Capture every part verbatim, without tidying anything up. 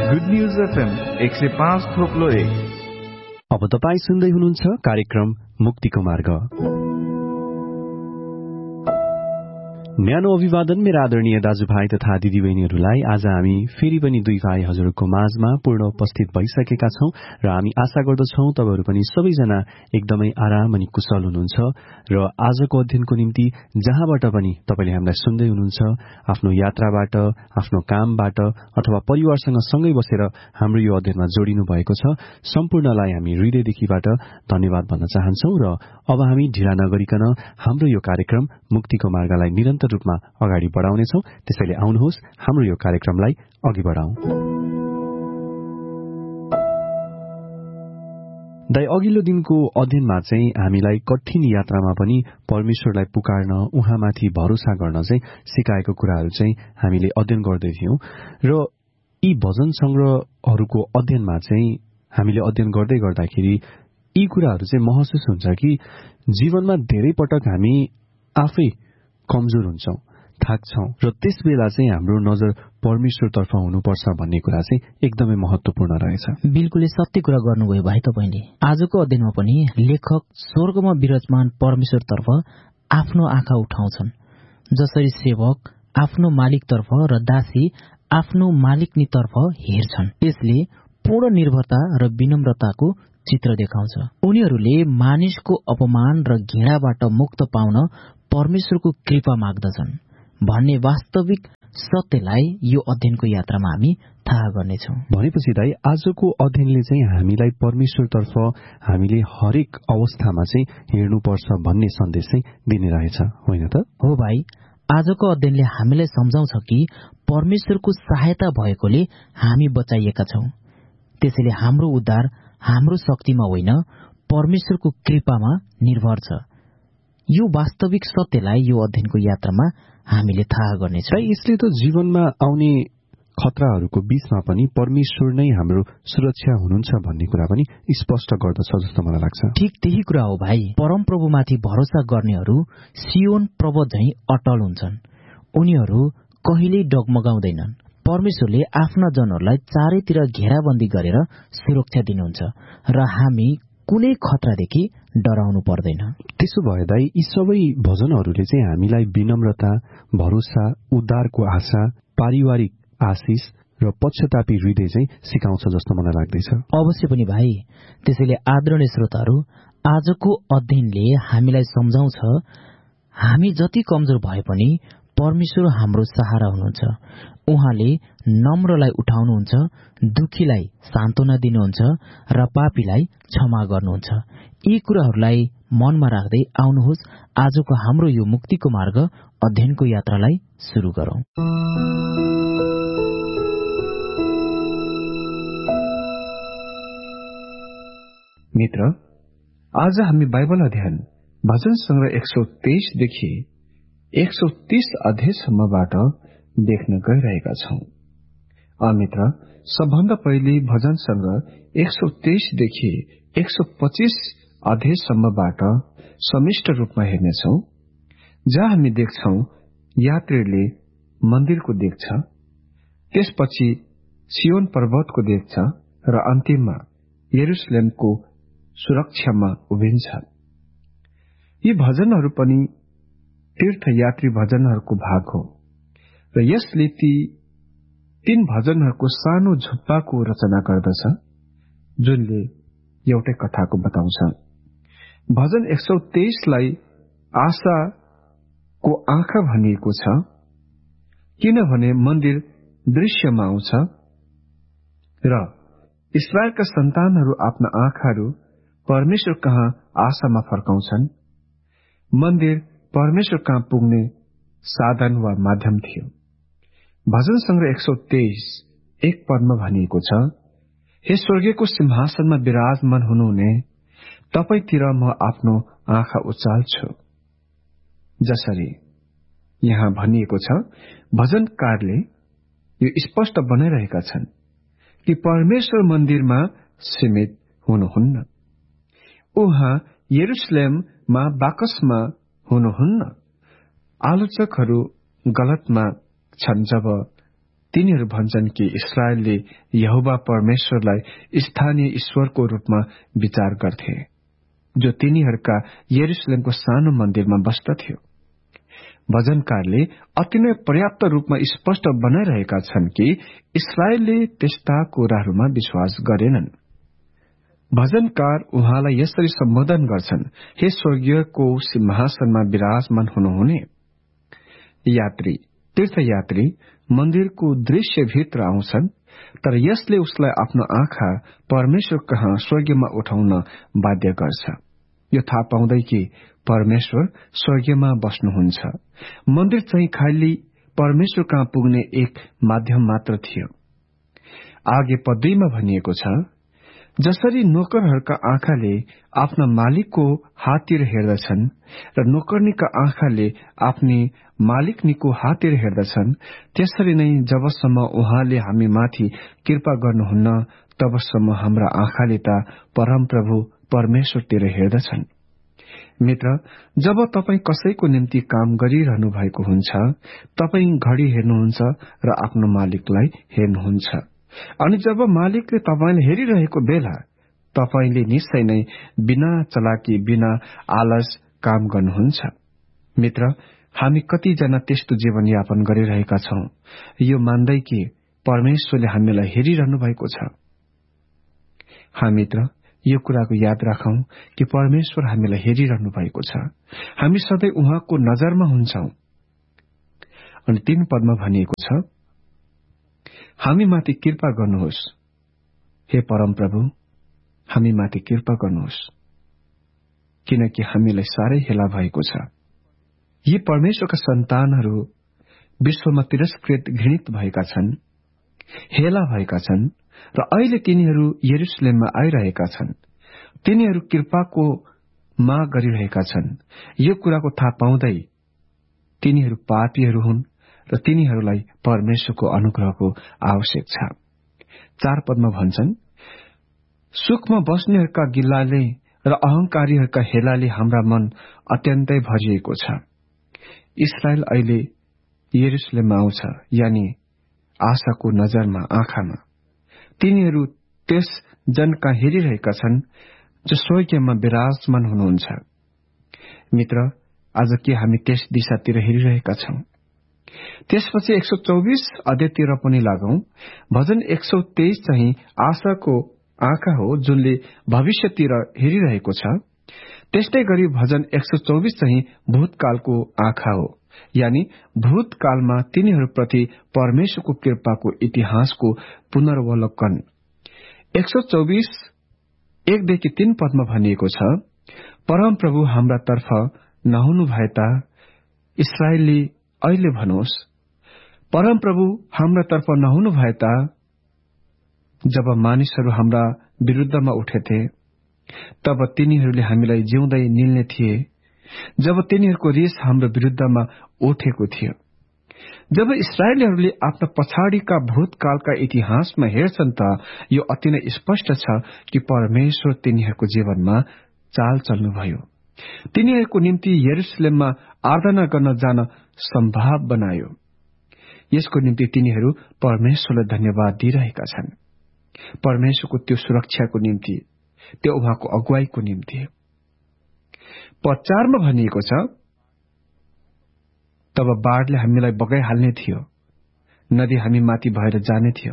Good news FM एक सय पाँच थोप्लो एक। अब तपाईँ सुन्दै हुनुहुन्छ कार्यक्रम मुक्तिको मार्ग। न्यानो अभिवादन मेरा आदरणीय दाजुभाइ तथा दिदीबहिनीहरूलाई। आज हामी फेरि पनि दुई भाइ हजुरको माझमा पूर्ण उपस्थित भइसकेका छौं र हामी आशा गर्दछौं तपाईहरू पनि सबैजना एकदमै आराम अनि कुशल हुनुहुन्छ र आजको अध्ययनको निम्ति जहाँबाट पनि तपाईले हामीलाई सुन्दै हुनुहुन्छ, आफ्नो यात्राबाट, आफ्नो कामबाट अथवा परिवारसँग सँगै बसेर हाम्रो यो अध्ययनमा जोडिनु भएको छ, सम्पूर्णलाई हामी हृदयदेखिबाट धन्यवाद भन्न चाहन्छौं र अब हामी ढिला नगरिकन हाम्रो यो कार्यक्रम मुक्तिको मार्गलाई निरन्तर रूपमा अगाडि बढाउनेछौं। त्यसैले आउनुहोस् हाम्रो यो कार्यक्रमलाई अघि बढाउँ। दाइ, अघिल्लो दिनको अध्ययनमा चाहिँ हामीलाई कठिन यात्रामा पनि परमेश्वरलाई पुकार्न, उहाँमाथि भरोसा गर्न चाहिँ सिकाएको कुराहरू चाहिँ हामीले अध्ययन गर्दै थियौं र यी भजन संग्रहहरूको अध्ययनमा चाहिँ हामीले अध्ययन गर्दै गर्दाखेरि यी कुराहरू चाहिँ महसुस हुन्छ कि जीवनमा धेरै पटक हामी आफै कमजोर हुन्छौं, थाक्छौं र त्यस बेला चाहिँ हाम्रो नजर परमेश्वरतर्फ हुनुपर्छ भन्ने कुरा चाहिँ एकदमै महत्वपूर्ण रहेछ। बिल्कुलै सत्य कुरा गर्नुभयो भाइ तपाईले। आजको अध्ययनमा पनि लेखक स्वर्गमा विराजमान परमेश्वरतर्फ आफ्नो आँखा उठाउँछन्, जसरी सेवक आफ्नो मालिकतर्फ र दासी आफ्नो मालिकनीतर्फ हेर्छन्। यसले पूर्ण निर्भरता र विनम्रताको चित्र देखाउँछ। उनीहरूले मानिसको अपमान र घृणाबाट मुक्त पाउन परमेश्वरको कृपा माग्दछन् भन्ने वास्तविक सत्यलाई यो अध्ययनको यात्रामा हामी थाहा गर्नेछौं। भनेपछि दाइ, आजको अध्ययनले चाहिँ हामीलाई परमेश्वरतर्फ हामीले हरेक अवस्थामा चाहिँ हेर्नुपर्छ भन्ने सन्देश चाहिँ दिने रहेछ, होइन त? हो भाइ, आजको अध्ययनले हामीलाई सम्झाउँछ कि परमेश्वरको सहायता भएकोले हामी बचाइएका छौं। त्यसैले हाम्रो उद्धार हाम्रो शक्तिमा होइन, परमेश्वरको कृपामा निर्भर छ। यो वास्तविक सत्यलाई यो अध्ययनको यात्रामा हामीले थाहा गर्नेछौँ। यसले त जीवनमा आउने खतराहरूको बीचमा पनि परमेश्वर नै हाम्रो सुरक्षा हुनुहुन्छ भन्ने कुरा पनि स्पष्ट गर्दछ जस्तो मलाई लाग्छ। ठिक त्यही कुरा हो भाइ। परमप्रभुमाथि भरोसा गर्नेहरू सियोन पर्वत झैं अटल हुन्छन्। उनीहरू कहिल्यै डगमगाउँदैनन्। परमेश्वरले आफ्ना जनहरूलाई चारैतिर घेराबन्दी गरेर सुरक्षा दिनुहुन्छ र हामी कुनै खतरादेखि डराउनु पर्दैन। त्यसो भए दाइ, यी सबै भजनहरूले चाहिँ हामीलाई विनम्रता, भरोसा, उद्धारको आशा, पारिवारिक आशिष र पश्चातापी हृदय चाहिँ सिकाउँछ जस्तो मलाई लाग्दैछ। अवश्य पनि भाइ। त्यसैले आदरणीय श्रोताहरू, आजको अध्ययनले हामीलाई सम्झाउँछ हामी जति कमजोर भए पनि परमेश्वर हाम्रो सहारा हुनुहुन्छ। उहाँले नम्रलाई उठाउनुहुन्छ, दुखीलाई सान्त्वना दिनुहुन्छ र पापीलाई क्षमा गर्नुहुन्छ। यी कुराहरूलाई मनमा राख्दै आउनुहोस् आजको हाम्रो यो मुक्तिको मार्ग अध्ययनको यात्रालाई सुरु गरौं। मित्र, आज हामी बाइबल अध्ययन भजन संग्रह एक सौ तेइसदेखि एक सौ तीस अध्यायसम्मबाट देख्न गइरहेका छौं। मित्र, सबभन्दा पहिले भजन संग्रह एक सौ तेइसदेखि एक सौ पच्चीस अध्यायसम्मबाट समिष्ट रूपमा हेर्नेछौं, जहाँ हामी देख्छौं यात्रीले मन्दिरको देख्छ, त्यसपछि सियोन पर्वतको देख्छ र अन्तिममा यरुशलेमको सुरक्षामा उभिन्छ। यी भजनहरू पनि तीर्थयात्री भजनहरूको भाग हो र यसले ती तीन भजनहरूको सानो झुप्पाको रचना गर्दछ जुनले एउटै कथाको बताउँछ। भजन एक सौ तेइसलाई आशाको आँखा भनिएको छ, किनभने मन्दिर दृश्यमा आउँछ र इस्राएलका सन्तानहरू आफ्ना आँखाहरू परमेश्वर कहाँ आशामा फर्काउँछन्। मन्दिर परमेश्वर कहाँ पुग्ने साधन वा माध्यम थियो। भजन संग्रह एक सौ तेइस एक पदमा भनिएको छ, हे स्वर्गीयको सिंहासनमा विराजमान हुनुहुने तपाईतिर म आफ्नो आँखा उचाल्छु। जसरी यहाँ भनिएको छ, भजनकारले यो स्पष्ट बनाइरहेका छन् कि परमेश्वर मन्दिरमा सीमित हुनुहुन्न। उहाँ यरुशलेममा बाकसमा हुनुहुन्न। आलोचकहरू गलतमा छन् जब तिनीहरू भन्छन् कि इस्राएलले यहोवा परमेश्वरलाई स्थानीय ईश्वरको रूपमा विचार गर्थे, जो तिनीहरूका यरुशलेमको सानो मन्दिरमा बस्दथ्यो। भजनकारले अति नै पर्याप्त रूपमा स्पष्ट बनाइरहेका छन् कि इस्राएलले त्यस्ता कुराहरूमा विश्वास गरेनन्। भजनकार उहाँलाई यसरी सम्बोधन गर्छन्, हे स्वर्गीयको सिंहासनमा विराजमान हुनुहुने यात्री। तीर्थयात्री मन्दिरको दृश्यभित्र आउँछन्, तर यसले उसलाई आफ्नो आँखा परमेश्वर कहाँ स्वर्गीयमा उठाउन बाध्य गर्छ। यो थाहा पाउँदै कि परमेश्वर स्वर्गीयमा बस्नुहुन्छ। मन्दिर चाहिँ खाली परमेश्वर कहाँ पुग्ने एक माध्यम मात्र थियो। आगे पद्यमा भनिएको छ, जसरी नोकरहरूका आँखाले आफ्ना मालिकको हाततिर हेर्दछन् र नोकरनीका आँखाले आफ्नी मालिकनीको हाततिर हेर्दछन्, त्यसरी नै जबसम्म उहाँले हामी माथि कृपा गर्नुहुन्न तबसम्म हाम्रा आँखाले त परमप्रभु परमेश्वरतिर हेर्दछन्। मित्र, जब तपाईँ कसैको निम्ति काम गरिरहनु भएको हुन्छ, तपाईँ घडी हेर्नुहुन्छ र आफ्नो मालिकलाई हेर्नुहुन्छ। अनि जब मालिकले तपाईंले हेरिरहेको बेला तपाईंले निश्चय नै बिना चलाकी बिना आलस काम गर्नुहुन्छ। मित्र, हामी कतिजना त्यस्तो जीवनयापन गरिरहेका छौं, यो मान्दै कि परमेश्वरले हामीलाई हेरिरहनु भएको छ। हा मित्र, यो कुराको याद राखौं कि परमेश्वर हामीलाई हेरिरहनु भएको छ। हामी सधैँ उहाँको नजरमा हुन्छौं। अनि तीन पदमा भनिएको छ, हामी माथि कृपा गर्नुहोस्, हे परमप्रभु, हामी माथि कृपा गर्नुहोस्, किनकि हामीलाई साह्रै हेला भएको छ। यी परमेश्वरका सन्तानहरू विश्वमा तिरस्कृत घृणित भएका छन्, हेला भएका छन् र अहिले तिनीहरू यरुशलेममा आइरहेका छन्। तिनीहरू कृपाको माग गरिरहेका छन्। यो कुराको थाहा पाउँदै तिनीहरू पापीहरू हुन् र तिनीहरूलाई परमेश्वरको अनुग्रहको आवश्यक छ। चार पदमा भन्छन्, सुखमा बस्नेहरूका गिल्लाले र अहंकारीहरूका हेलाले हाम्रा मन अत्यन्तै भरिएको छ। इस्राएल अहिले यरुशलेममा आउँछ, यानी आशाको नजरमा, आँखामा। तिनीहरू त्यस जनका हेरिरहेका छन् जो स्वर्गीयमा विराजमान हुनुहुन्छ। मित्र, आज के हामी त्यस दिशातिर हेरिरहेका छौं? त्यसपछि एक सौ चौबीस अध्यायतिर पनि लागौं। भजन एक सौ तेइस चाहिँ आशाको आँखा हो, जुनले भविष्यतिर हेरिरहेको छ। त्यस्तै गरी भजन एक सौ चौबीस चाहिँ भूतकालको आँखा हो, यानी भूतकालमा तिनीहरूप्रति परमेश्वरको कृपाको इतिहासको पुनर्वलोकन। एक सौ चौबीस एकदेखि तीन पदमा भनिएको छ, परमप्रभु हाम्रा तर्फ नहुनु भए त इस्राएलले अहिले भनोस्, परमप्रभु हाम्रा तर्फ नहुनु भए त जब मानिसहरू हाम्रा विरुद्धमा उठेथे तब तिनीहरूले हामीलाई जिउँदै निल्ने थिए, जब तिनीहरूको रिस हाम्रो विरुद्धमा उठेको थियो। जब इस्राएलीहरूले आफ्ना पछाडिका भूतकालका इतिहासमा हेर्छन् त यो अति नै स्पष्ट छ कि परमेश्वर तिनीहरूको जीवनमा चाल चल्नुभयो। तिनीहरूको निम्ति यरुशलेममा आराधना गर्न जान सम्भव बनायो। यसको निम्ति तिनीहरू परमेश्वरलाई धन्यवाद दिइरहेका छन्। परमेश्वरको त्यो सुरक्षाको निम्ति, त्यो उहाँको अगुवाईको निम्ति। पद चारमा भनिएको छ, तब बाढले हामीलाई बगाइहाल्ने थियो, नदी हामी माथि भएर जाने थियो।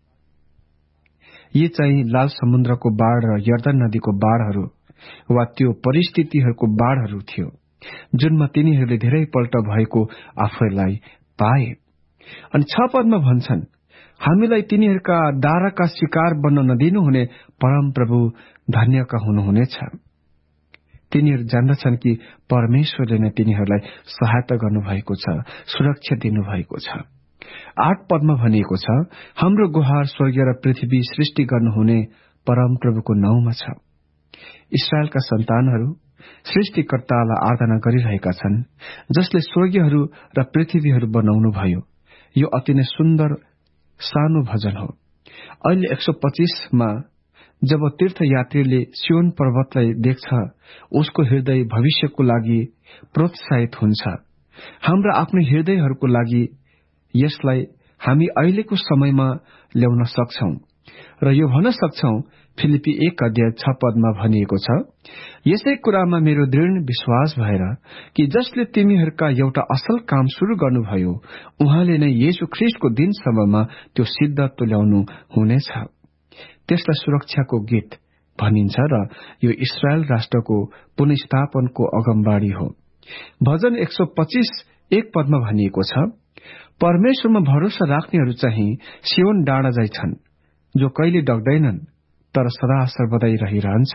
यी चाहिँ लाल समुद्रको बाढ़ र यर्दन नदीको बाढ़हरू वा त्यो परिस्थितिहरूको बाढ़हरू थियो जुनमा तिनीहरूले धेरै पल्ट भएको आफैलाई पाए। अनि छ पदमा भन्छन्, हामीलाई तिनीहरूका दाराका शिकार बन्न नदिनुहुने परमप्रभु धन्यका हुनुहुनेछ। तिनीहरू जान्दछन् कि परमेश्वरले नै तिनीहरूलाई सहायता गर्नुभएको छ, सुरक्षा दिनुभएको छ। आठ पदमा भनिएको छ, हाम्रो गुहार स्वर्ग र पृथ्वी सृष्टि गर्नुहुने परमप्रभुको नाउँमा छ। इस्राएलका सन्तानहरू सृष्टिकर्तालाई आराधना गरिरहेका छन्, जसले स्वर्गहरू र पृथ्वीहरू बनाउनु भयो। यो अति नै सुन्दर सानो भजन हो। अहिले एक सौ पच्चीसमा जब तीर्थयात्रीले सियोन पर्वतलाई देख्छ, उसको हृदय भविष्यको लागि प्रोत्साहित हुन्छ। हाम्रा आफ्नो हृदयहरूको लागि यसलाई हामी अहिलेको समयमा ल्याउन सक्छौं र यो भन्न सक्छौं फिलिपी एक अध्याय छ पदमा भनिएको छ, यसै कुरामा मेरो दृढ विश्वास भएर कि जसले तिमीहरूका एउटा असल काम शुरू गर्नुभयो उहाँले नै येशू ख्रीष्टको दिनसम्ममा त्यो सिद्ध तुल्याउनु हुनेछ। त्यसलाई सुरक्षाको गीत भनिन्छ र यो इस्रायल राष्ट्रको पुनर्स्थापनको अगमबाडी हो। भजन एक सौ पच्चीस एक पदमा भनिएको छ, परमेश्वरमा भरोसा राख्नेहरू चाहिँ सियोन डाँडा झै छन्, जो कहिले डग्दैनन् तर सदा सर्वदै रहिरहन्छ।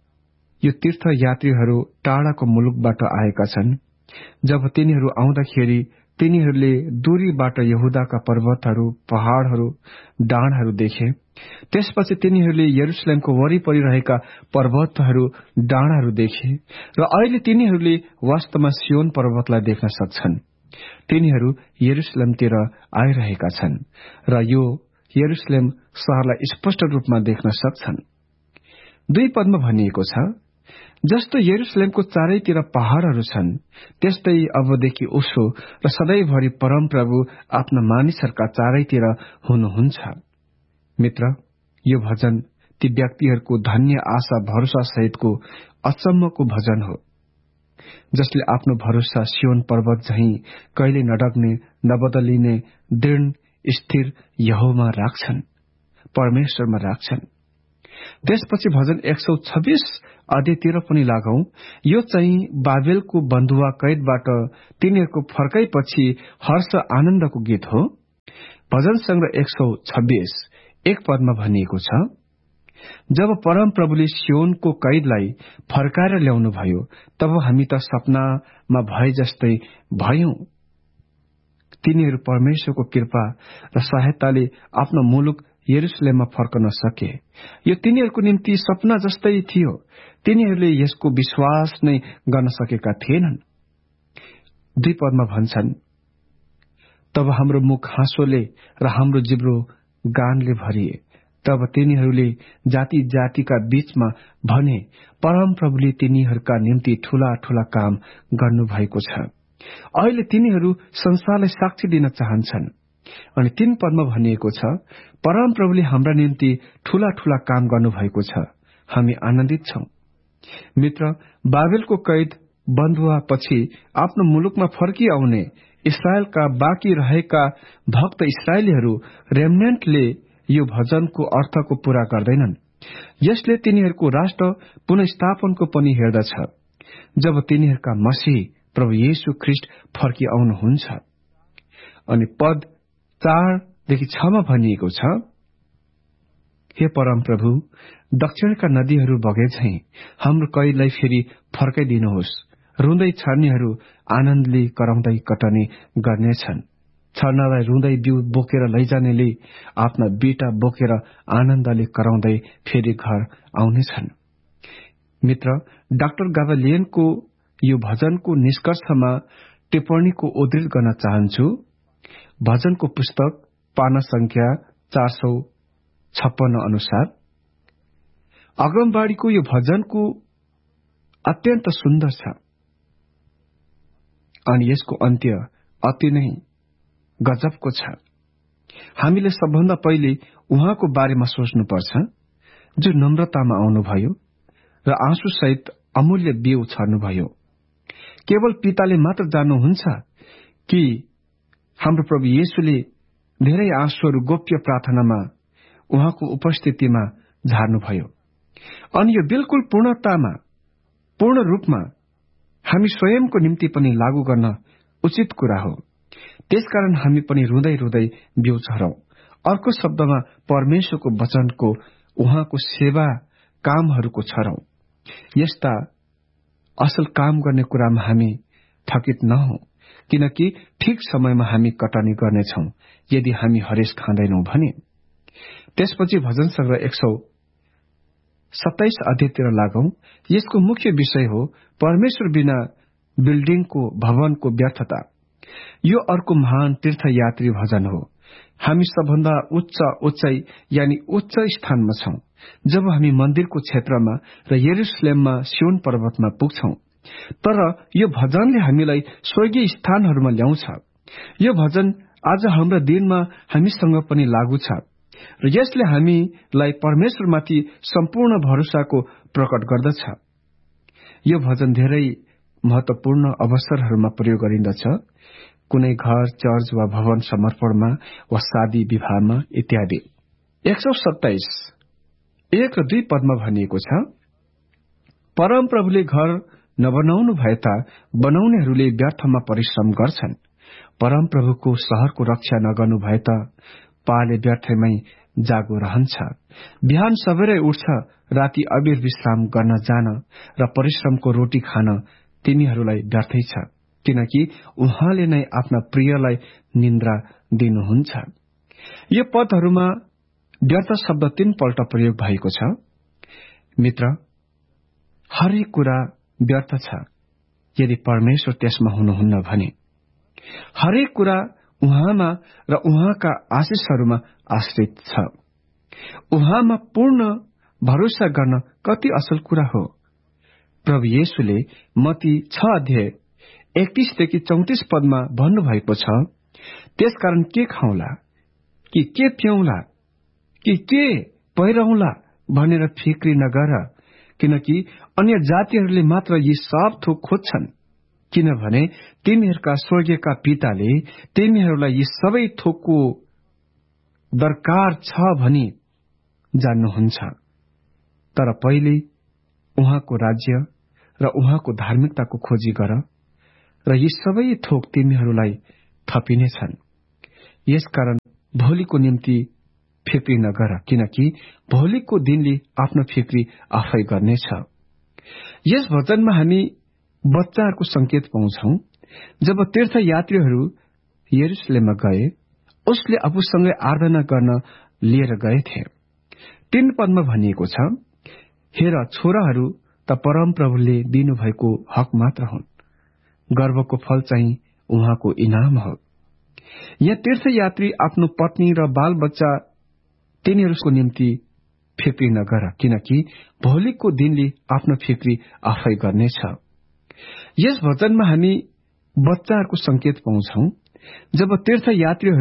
यो तीर्थ यात्रीहरू टाढाको मुलुकबाट आएका छन्। जब तिनीहरू आउँदाखेरि तिनीहरूले दूरीबाट यहुदाका पर्वतहरू, पहाड़हरू, डाँडाहरू देखे। त्यसपछि तिनीहरूले यरुशलेमको वरिपरि रहेका पर्वतहरू, डाँडाहरू देखे र अहिले तिनीहरूले वास्तवमा सियोन पर्वतलाई देख्न सक्छन्। तिनीहरू यरुशलेमतिर आइरहेका छन् र यो यरुशलेम शहरलाई स्पष्ट रूपमा देख्न सक्छन्। दुई पदमा भनिएको छ, जस्तो यरुशलेमको चारैतिर पहाड़हरू छन् त्यस्तै अबदेखि उसो र सधैँभरि परमप्रभु आफ्ना मानिसहरूका चारैतिर हुनुहुन्छ। मित्र, यो भजन ती व्यक्तिहरूको धन्य आशा भरोसा सहितको अचम्मको भजन हो, जसले आफ्नो भरोसा सियोन पर्वत झैं कहिले नडग्ने, नबदलिने, दृढ स्थिर यहोवामा राख्छन्, परमेश्वरमा राख्छन्। त्यसपछि भजन एक सौ छब्बीस अध्यायतिर पनि लागौं। यो चाहिँ बाबेलको बन्धुवा कैदबाट तिनीहरूको फर्काइपछि हर्ष आनन्दको गीत हो। भजन संग्रह एक सौ छब्बीस एक पदमा भनिएको छ, जब परम प्रभुले सियोनको कैदलाई फर्काएर ल्याउनु भयो तब हामी त सपनामा भए जस्तै भयौं। तिनीहरू परमेश्वरको कृपा र सहायताले आफ्नो मुलुक यरुशलेममा फर्कन सके। यो तिनीहरूको निम्ति सपना जस्तै थियो। तिनीहरूले यसको विश्वास नै गर्न सकेका थिएनन्। दुई पदमा भन्छन्, तब हाम्रो मुख हाँसोले र हाम्रो जिब्रो गानले भरिए। तब तिनीहरूले जाति जातिका बीचमा भने, परम प्रभुले तिनीहरूका निम्ति ठूला ठूला काम गर्नुभएको छ। अहिले तिनीहरू संसारलाई साक्षी दिन चाहन्छन्। अनि तीन पदमा भनिएको छ, परम प्रभुले हाम्रा निम्ति ठूला ठूला काम गर्नुभएको छ, हामी आनन्दित छौं। मित्र, बाबेलको कैद बन्धुवा पछि आफ्नो मुलुकमा फर्किआउने इस्राएलका बाँकी रहेका भक्त इस्राएलीहरू रेमनेन्टले यो भजनको अर्थको पूरा गर्दैनन्। यसले तिनीहरूको राष्ट्र पुनर्स्थापनको पनि हेर्दछ, जब तिनीहरूका मसीह प्रभु येशू ख्रीष्ट फर्किआउनुहुन्छ। अनि पद चारदेखि छमा भनिएको छ, हे परम प्रभु, दक्षिणका नदीहरू बगे झैं हाम्रो कैदलाई फेरि फर्काइदिनुहोस्। रुँदै छर्नेहरू आनन्दले कराउँदै कटनी गर्नेछन्। छर्नलाई रुँदै बिउ बोकेर लैजानेले आफ्ना बेटा बोकेर आनन्दले कराउँदै फेरि घर आउनेछन्। मित्र, डाक्टर गावालियनको यो भजनको निष्कर्षमा टिप्पणीको उद्धृत गर्न चाहन्छु। भजनको पुस्तक पाना संख्या चार सौ छप्पन्न अनुसार अगमबाडीको यो भजनको अत्यन्त सुन्दर छ अनि यसको अन्त्य अति नै गजबको छ। हामीले सबभन्दा पहिले उहाँको बारेमा सोच्नुपर्छ, जो नम्रतामा आउनुभयो र आँसुसहित अमूल्य बिउ छर्नुभयो। केवल पिताले मात्र जान्नुहुन्छ कि हाम्रो प्रभु येशूले धेरै आँसुहरू गोप्य प्रार्थनामा उहाँको उपस्थितिमा झार्नुभयो। अनि यो बिल्कुल पूर्णतामा, पूर्ण रूपमा हामी स्वयंको निम्ति पनि लागू गर्न उचित कुरा हो। त्यसकारण हामी पनि रुँदै रुँदै बिउ छरौं। अर्को शब्दमा परमेश्वरको वचनको, उहाँको सेवा कामहरूको छरौं। यस्ता असल काम गर्ने कुरामा हामी थकित नहौं, किनकि ठिक समयमा हामी कटनी गर्नेछौं यदि हामी हरेस खाँदैनौं भने। त्यसपछि भजन संग्रह एक सौ सत्ताइस अध्यायतिर लागौं। यसको मुख्य विषय हो परमेश्वर बिना बिल्डिङको, भवनको व्यर्थता। यो अर्को महान तीर्थयात्री भजन हो। हामी सबभन्दा उच्च उचाइ यानि उच्च स्थानमा छौं जब हामी मन्दिरको क्षेत्रमा र यरुशलेममा सियोन पर्वतमा पुग्छौं। तर यो भजनले हामीलाई स्वर्गीय स्थानहरूमा ल्याउँछ। यो भजन आज हाम्रा दिनमा हामीसँग पनि लागू छ र यसले हामीलाई परमेश्वरमाथि सम्पूर्ण भरोसाको प्रकट गर्दछ। यो भजन धेरै महत्वपूर्ण अवसरहरूमा प्रयोग गरिन्दछ, कुनै घर, चर्च वा भवन समर्पणमा वा शादी विवाहमा इत्यादि। एक सौ सत्ताइस एक र दुई पदमा भनिएको छ, परमप्रभुले घर नबनाउनु भए त बनाउनेहरूले व्यर्थमा परिश्रम गर्छन्। परमप्रभुको शहरको रक्षा नगर्नु भए त पाले व्यर्थमै जागो रहन्छ। बिहान सबेरै उठ्छ, राति अबेर विश्राम गर्न जान र परिश्रमको रोटी खान तिमीहरूलाई व्यर्थै छ, किनकि उहाँले नै आफ्ना प्रियलाई निन्द्रा दिनुहुन्छ। यो पदहरूमा व्यर्थ शब्द तीन पल्ट प्रयोग भएको छ। मित्र, हरेक कुरा व्यर्थ छ यदि परमेश्वर त्यसमा हुनुहुन्न भने। हरेक कुरा उहाँमा र उहाँका आशिषहरूमा आश्रित छ। उहाँमा पूर्ण भरोसा गर्न कति असल कुरा हो। प्रभु येशूले मत्ती छ अध्याय एकतीसदेखि चौतिस पदमा भन्नुभएको छ, त्यसकारण के खाउँला कि के पिउँला कि के पहिरौंला भनेर फिक्री नगर, किनकि अन्य जातिहरूले मात्र यी सब थोक खोज्छन्, किनभने तिमीहरूका स्वर्गीयका पिताले तिमीहरूलाई यी सबै थोकको दरकार छ भनी जान्नुहुन्छ। तर पहिले उहाँको राज्य र उहाँको धार्मिकताको खोजी गर र यी सबै थोक तिमीहरूलाई थपिनेछन्। यसकारण भोलिको निम्ति फिक्री नगर, किनकि भोलिको दिनले आफ्नो फिक्री आफै गर्नेछ। यस वचनमा हामी बच्चाहरूको संकेत पाउँछौ। जब तीर्थयात्रीहरू यरुशलेममा गए, उसले आफूसँगै आराधना गर्न लिएर गएथे। तीन पदमा भनिएको छ, हेर छोराहरू त परमप्रभुले दिनुभएको हक मात्र हुन्, गर्वको फल चाहिँ उहाँको इनाम हो। यहाँ तीर्थयात्री आफ्नो पत्नी र बाल बच्चा तिनीहरूको निम्ति फिक्री नगर, किनकि भोलिको दिनले आफ्नो फिक्री आफै गर्नेछ। यस वचनमा हामी बच्चाहरूको संकेत पाउँछौ। जब तीर्थयात्रीहरू